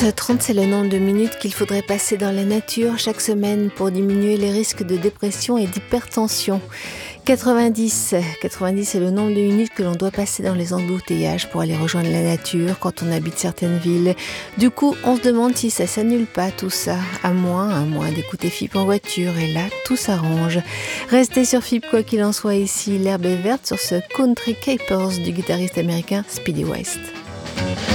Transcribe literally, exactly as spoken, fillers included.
trente, trente c'est le nombre de minutes qu'il faudrait passer dans la nature chaque semaine pour diminuer les risques de dépression et d'hypertension. quatre-vingt-dix, quatre-vingt-dix c'est le nombre de minutes que l'on doit passer dans les embouteillages pour aller rejoindre la nature quand on habite certaines villes. Du coup, on se demande si ça s'annule pas tout ça, à moins, à moins d'écouter F I P en voiture, et là, tout s'arrange. Restez sur F I P quoi qu'il en soit ici, l'herbe est verte sur ce Country Capers du guitariste américain Speedy West.